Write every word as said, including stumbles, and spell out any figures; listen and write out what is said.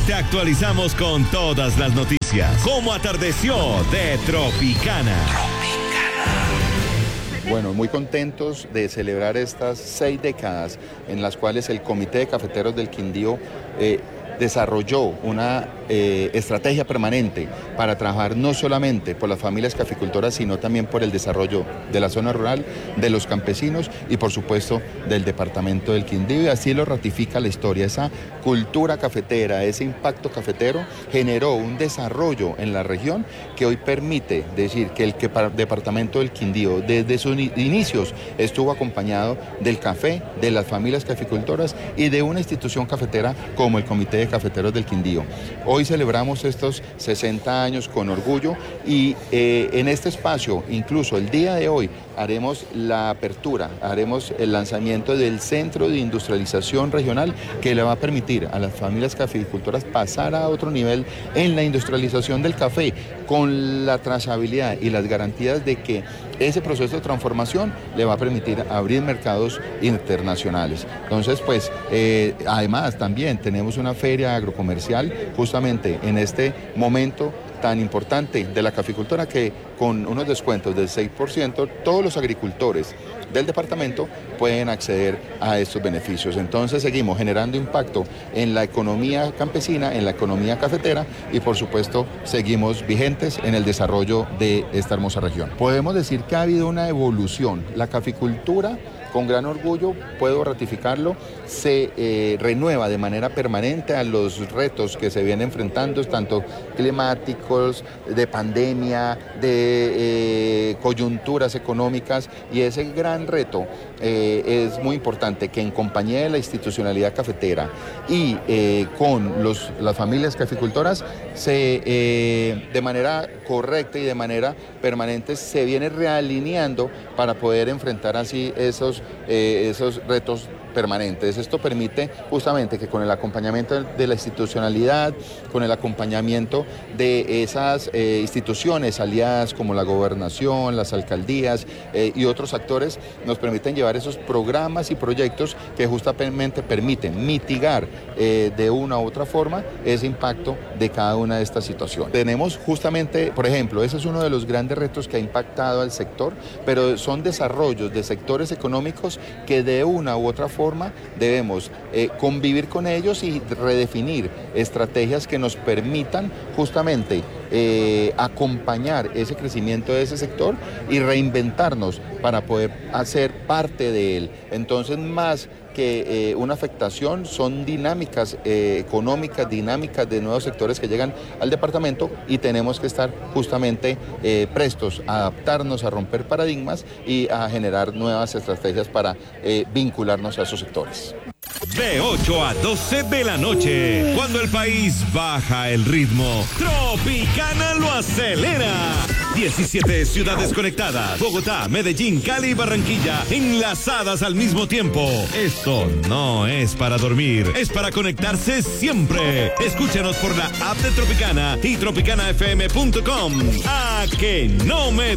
te actualizamos con todas las noticias. Cómo atardeció de Tropicana. Bueno, muy contentos de celebrar estas seis décadas en las cuales el Comité de Cafeteros del Quindío eh, desarrolló una eh, estrategia permanente para trabajar no solamente por las familias caficultoras, sino también por el desarrollo de la zona rural, de los campesinos y por supuesto del departamento del Quindío, y así lo ratifica la historia. Esa cultura cafetera, ese impacto cafetero generó un desarrollo en la región que hoy permite decir que el que departamento del Quindío desde sus inicios estuvo acompañado del café, de las familias caficultoras y de una institución cafetera como el Comité de Cafeteros del Quindío. Hoy celebramos estos sesenta años con orgullo y eh, en este espacio, incluso el día de hoy, haremos la apertura, haremos el lanzamiento del Centro de Industrialización Regional que le va a permitir a las familias caficultoras pasar a otro nivel en la industrialización del café con la trazabilidad y las garantías de que ese proceso de transformación le va a permitir abrir mercados internacionales. Entonces, pues, eh, además también tenemos una feria agrocomercial justamente en este momento tan importante de la caficultura, que con unos descuentos del seis por ciento todos los agricultores del departamento pueden acceder a estos beneficios. Entonces seguimos generando impacto en la economía campesina, en la economía cafetera y por supuesto seguimos vigentes en el desarrollo de esta hermosa región. Podemos decir que ha habido una evolución. La caficultura, con gran orgullo, puedo ratificarlo, se eh, renueva de manera permanente a los retos que se vienen enfrentando, tanto climáticos, de pandemia, de eh, coyunturas económicas, y ese gran reto eh, es muy importante que en compañía de la institucionalidad cafetera y eh, con los, las familias caficultoras, se, eh, de manera correcta y de manera permanente se viene realineando para poder enfrentar así esos Eh, esos retos permanentes. Esto permite justamente que con el acompañamiento de la institucionalidad, con el acompañamiento de esas eh, instituciones aliadas como la gobernación, las alcaldías eh, y otros actores, nos permiten llevar esos programas y proyectos que justamente permiten mitigar eh, de una u otra forma ese impacto de cada una de estas situaciones. Tenemos justamente, por ejemplo, ese es uno de los grandes retos que ha impactado al sector, pero son desarrollos de sectores económicos que de una u otra forma debemos eh, convivir con ellos y redefinir estrategias que nos permitan justamente eh, acompañar ese crecimiento de ese sector y reinventarnos para poder hacer parte de él. Entonces, más que eh, una afectación, son dinámicas eh, económicas, dinámicas de nuevos sectores que llegan al departamento, y tenemos que estar justamente eh, prestos a adaptarnos, a romper paradigmas y a generar nuevas estrategias para eh, vincularnos a esos sectores. De ocho a doce de la noche, cuando el país baja el ritmo, Tropicana lo acelera. diecisiete ciudades conectadas, Bogotá, Medellín, Cali y Barranquilla, enlazadas al mismo tiempo. Esto no es para dormir, es para conectarse siempre. Escúchanos por la app de Tropicana y tropicana f m punto com. A que no me